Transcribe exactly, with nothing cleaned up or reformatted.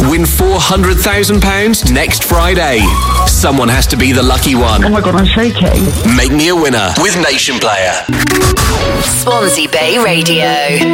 Win four hundred thousand pounds next Friday. Someone has to be the lucky one. Oh my God, I'm shaking. Make me a winner with Nation Player. Swansea Bay Radio.